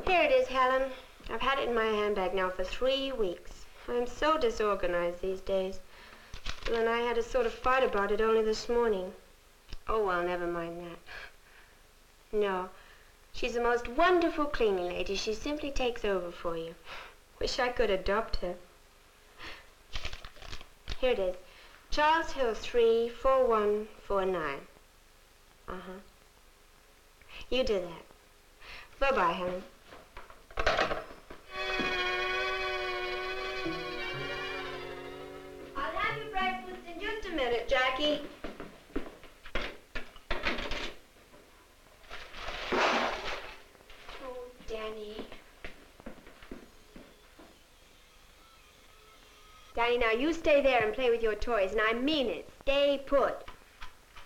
Here it is, Helen. I've had it in my handbag now for 3 weeks. I'm so disorganized these days. Well, and I had a sort of fight about it only this morning. Oh, well, never mind that. No. She's the most wonderful cleaning lady. She simply takes over for you. Wish I could adopt her. Here it is. Charles Hill 3, 4149. Uh-huh. You do that. Bye-bye, Helen. I'll have your breakfast in just a minute, Jackie. Oh, Danny. Danny, now you stay there and play with your toys, and I mean it. Stay put.